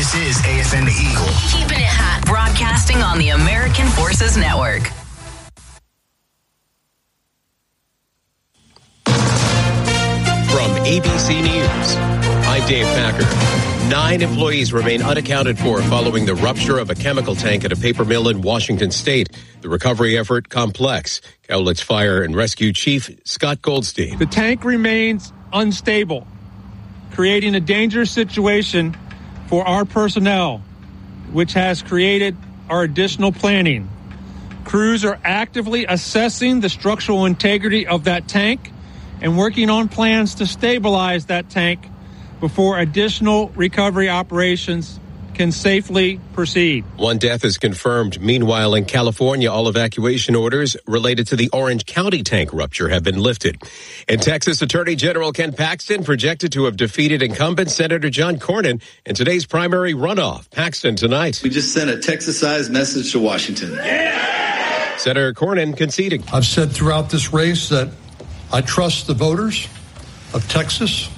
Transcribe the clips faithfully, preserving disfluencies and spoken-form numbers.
This is A F N The Eagle. Keeping it hot. Broadcasting on the American Forces Network. From A B C News, I'm Dave Packer. Nine employees remain unaccounted for following the rupture of a chemical tank at a paper mill in Washington State. The recovery effort complex. Cowlitz Fire and Rescue Chief Scott Goldstein. The tank remains unstable, creating a dangerous situation for our personnel, which has created our additional planning. Crews are actively assessing the structural integrity of that tank and working on plans to stabilize that tank before additional recovery operations can safely proceed. One death is confirmed. Meanwhile, in California, all evacuation orders related to the Orange County tank rupture have been lifted. In Texas, Attorney General Ken Paxton projected to have defeated incumbent Senator John Cornyn in today's primary runoff. Paxton tonight. We just sent a Texas-sized message to Washington. Yeah! Senator Cornyn conceding. I've said throughout this race that I trust the voters of Texas,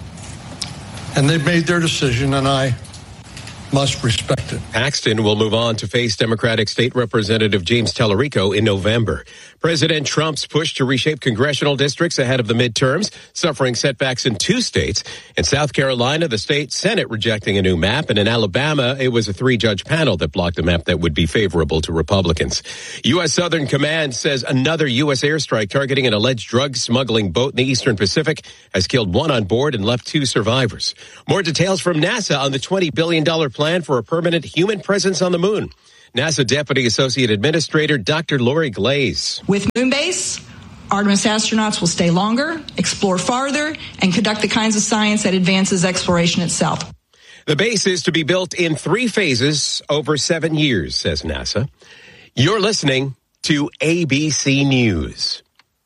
and they've made their decision, and I must respect it. Paxton will move on to face Democratic State Representative James Tallarico in November. President Trump's push to reshape congressional districts ahead of the midterms, suffering setbacks in two states. In South Carolina, the state Senate rejecting a new map, and in Alabama, it was a three-judge panel that blocked a map that would be favorable to Republicans. U S. Southern Command says another U S airstrike targeting an alleged drug smuggling boat in the Eastern Pacific has killed one on board and left two survivors. More details from NASA on the twenty billion dollars plan for a permanent human presence on the moon. NASA Deputy Associate Administrator Doctor Lori Glaze. With Moonbase, Artemis astronauts will stay longer, explore farther, and conduct the kinds of science that advances exploration itself. The base is to be built in three phases over seven years, says NASA. You're listening to A B C News.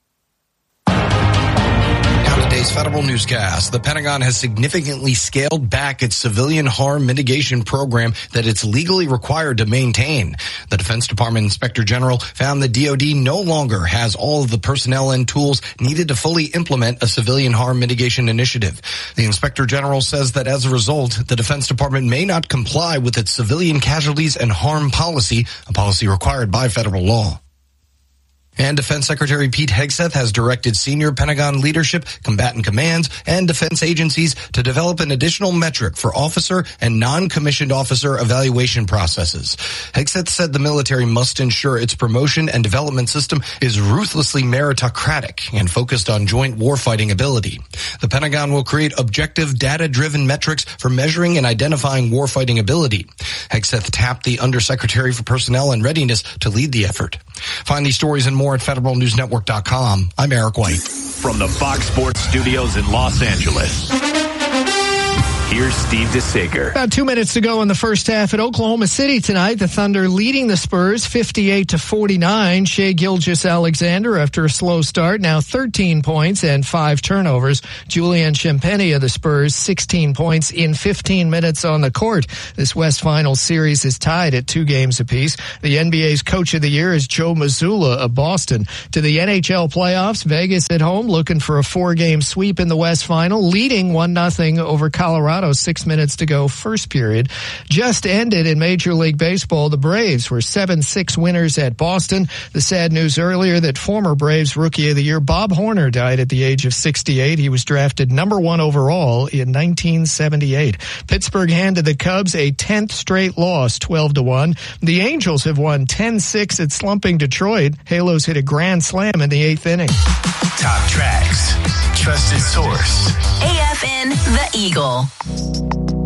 Today's Federal Newscast. The Pentagon has significantly scaled back its civilian harm mitigation program that it's legally required to maintain. The Defense Department Inspector General found the D O D no longer has all of the personnel and tools needed to fully implement a civilian harm mitigation initiative. The Inspector General says that as a result, the Defense Department may not comply with its civilian casualties and harm policy, a policy required by federal law. And Defense Secretary Pete Hegseth has directed senior Pentagon leadership, combatant commands, and defense agencies to develop an additional metric for officer and non-commissioned officer evaluation processes. Hegseth said the military must ensure its promotion and development system is ruthlessly meritocratic and focused on joint warfighting ability. The Pentagon will create objective, data-driven metrics for measuring and identifying warfighting ability. Hegseth tapped the Undersecretary for Personnel and Readiness to lead the effort. Find these stories and more at federal news network dot com. I'm Eric White. From the Fox Sports Studios in Los Angeles, here's Steve DeSager. About two minutes to go in the first half at Oklahoma City tonight. The Thunder leading the Spurs fifty-eight to forty-nine. Shai Gilgeous-Alexander, after a slow start, now thirteen points and five turnovers. Julian Champagnie of the Spurs, sixteen points in fifteen minutes on the court. This West Finals series is tied at two games apiece. The N B A's Coach of the Year is Joe Mazzulla of Boston. To the N H L playoffs, Vegas at home looking for a four-game sweep in the West Final, leading one nothing over Colorado. Six minutes to go, first period. Just ended in Major League Baseball. The Braves were seven six winners at Boston. The sad news earlier that former Braves Rookie of the Year Bob Horner died at the age of sixty-eight. He was drafted number one overall in nineteen seventy-eight. Pittsburgh handed the Cubs a tenth straight loss, twelve to one. The Angels have won ten six at slumping Detroit. Halos hit a grand slam in the eighth inning. Top tracks. Trusted source. A F N The Eagle.